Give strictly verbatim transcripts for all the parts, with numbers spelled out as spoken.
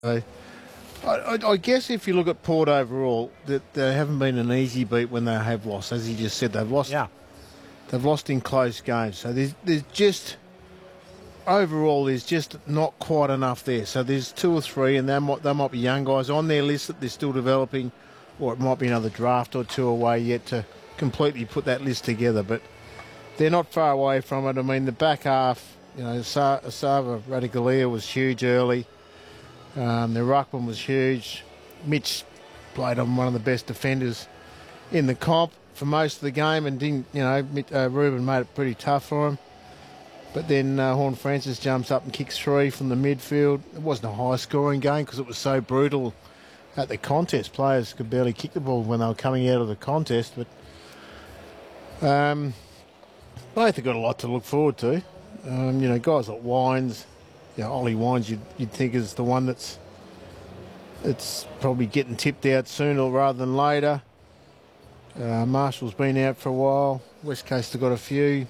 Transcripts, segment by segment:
I, I, I guess if you look at Port overall, that they haven't been an easy beat when they have lost. As you just said, they've lost. Yeah. They've lost in close games. So there's, there's just overall, there's just not quite enough there. So there's two or three, and they might they might be young guys on their list that they're still developing, or it might be another draft or two away yet to completely put that list together. But they're not far away from it. I mean, the back half, you know, Sava Radigalia was huge early. Um, the ruckman was huge. Mitch played on one of the best defenders in the comp for most of the game, and didn't, you know, uh, Ruben made it pretty tough for him. But then uh, Horn Francis jumps up and kicks three from the midfield. It wasn't a high-scoring game because it was so brutal at the contest. Players could barely kick the ball when they were coming out of the contest. But um, both have got a lot to look forward to. Um, you know, guys like Wines, you know, Ollie Wines, you'd, you'd think is the one that's it's probably getting tipped out sooner rather than later. Uh, Marshall's been out for a while. West Coast have got a few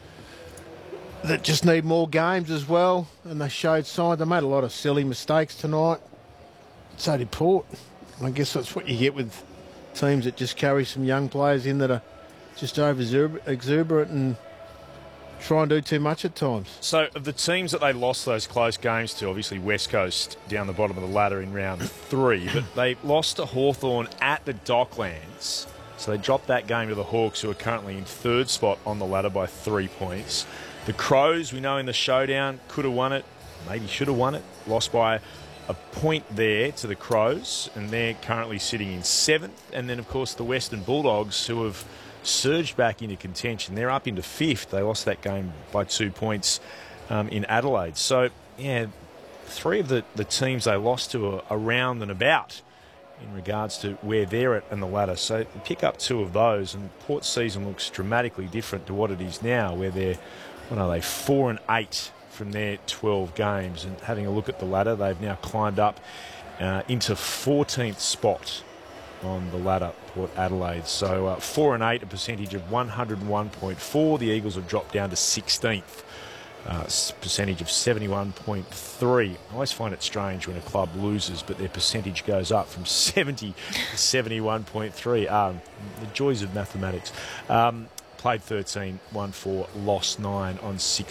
that just need more games as well, and they showed signs. They made a lot of silly mistakes tonight. So did Port. I guess that's what you get with teams that just carry some young players in that are just over exuberant and try and do too much at times. So of the teams that they lost those close games to, obviously West Coast down the bottom of the ladder in round three, but they lost to Hawthorn at the Docklands. So they dropped that game to the Hawks, who are currently in third spot on the ladder by three points. The Crows, we know in the showdown, could have won it, maybe should have won it. Lost by a point there to the Crows, and they're currently sitting in seventh. And then, of course, the Western Bulldogs, who have surged back into contention. They're up into fifth. They lost that game by two points um, in Adelaide. So, yeah, three of the, the teams they lost to are around and about in regards to where they're at in the ladder. So pick up two of those, and Port's season looks dramatically different to what it is now, where they're, what are they, four and eight from their twelve games. And having a look at the ladder, they've now climbed up uh, into fourteenth spot on the ladder, Port Adelaide. So uh, four and eight, a percentage of one hundred one point four. The Eagles have dropped down to sixteenth. Uh, percentage of seventy-one point three. I always find it strange when a club loses, but their percentage goes up from seventy to seventy-one point three. Um, the joys of mathematics. Um, played thirteen, won four, lost nine on six.